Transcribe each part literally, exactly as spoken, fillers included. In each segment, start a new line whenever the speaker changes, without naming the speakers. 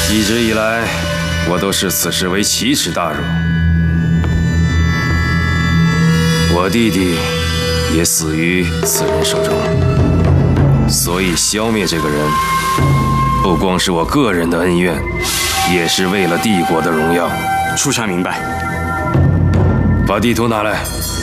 一直以来，我都视此事为奇耻大辱。我弟弟也死于此人手中，所以消灭这个人，不光是我个人的恩怨，也是为了帝国的荣耀。
属下明白。
把地图拿来。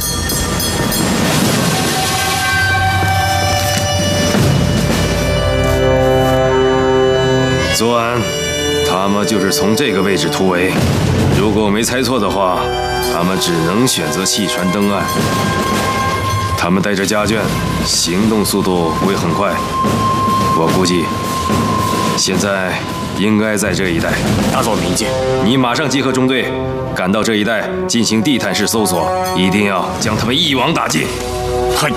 昨晚，他们就是从这个位置突围。如果我没猜错的话，他们只能选择弃船登岸。他们带着家眷，行动速度不会很快。我估计，现在应该在这一带。
打走明镜，
你马上集合中队，赶到这一带进行地毯式搜索，一定要将他们一网打尽。
嘿。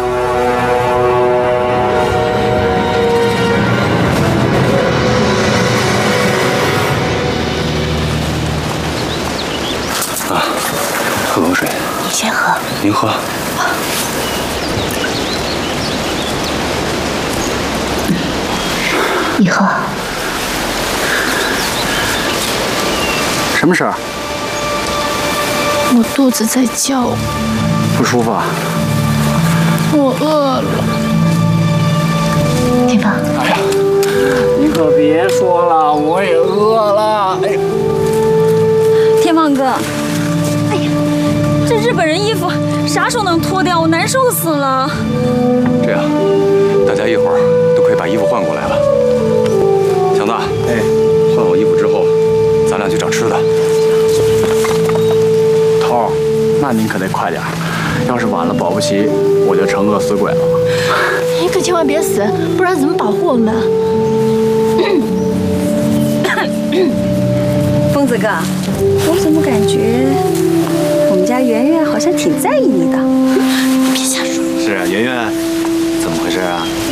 喝口水。
你先喝。
您喝。
你喝。
什么事儿？
我肚子在叫。
不舒服啊？
我饿了。天放。
哎呀，你可别说了，我也饿了。哎，
天放哥。 这日本人衣服啥时候能脱掉？我难受死了。
这样，大家一会儿都可以把衣服换过来了。强子，哎，换好衣服之后，咱俩去找吃的。
头儿，那您可得快点，要是晚了，保不齐我就成饿死鬼了。
你可千万别死，不然怎么保护我们？
疯子哥，我怎么感觉？ 我们家圆圆好像挺在意你的，
别瞎说。
是啊，圆圆，怎么回事啊？